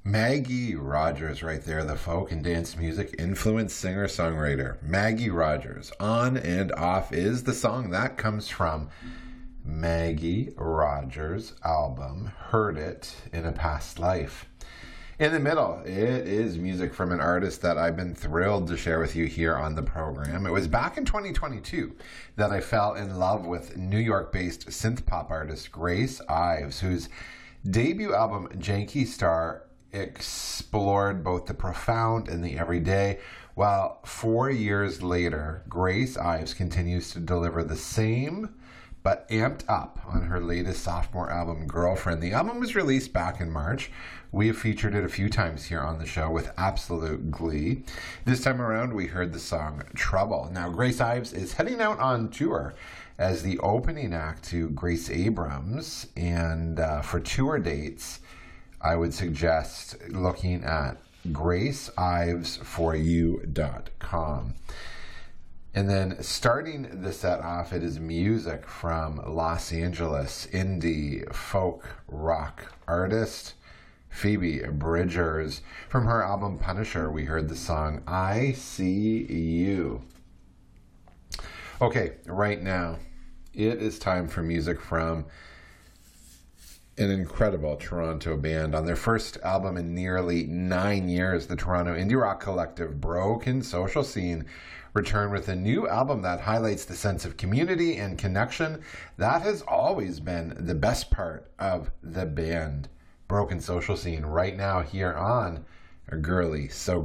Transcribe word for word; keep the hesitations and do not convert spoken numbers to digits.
Maggie Rogers right there, the folk and dance music influence singer-songwriter. Maggie Rogers. On and Off is the song that comes from Maggie Rogers' album, Heard It in a Past Life. In the middle, it is music from an artist that I've been thrilled to share with you here on the program. It was back in twenty twenty-two that I fell in love with New York-based synth-pop artist Grace Ives, whose debut album, Janky Star, explored both the profound and the everyday, while four years later, Grace Ives continues to deliver the same, but amped up on her latest sophomore album, Girlfriend. The album was released back in March. We have featured it a few times here on the show with absolute glee. This time around, we heard the song Trouble. Now, Grace Ives is heading out on tour as the opening act to Grace Abrams, and uh, for tour dates, I would suggest looking at grace ives for you dot com. And then starting the set off, it is music from Los Angeles indie folk rock artist Phoebe Bridgers. From her album Punisher, we heard the song I See You. Okay, right now, it is time for music from an incredible Toronto band. On their first album in nearly nine years, the Toronto indie rock collective Broken Social Scene returned with a new album that highlights the sense of community and connection that has always been the best part of the band. Broken Social Scene right now here on Girly So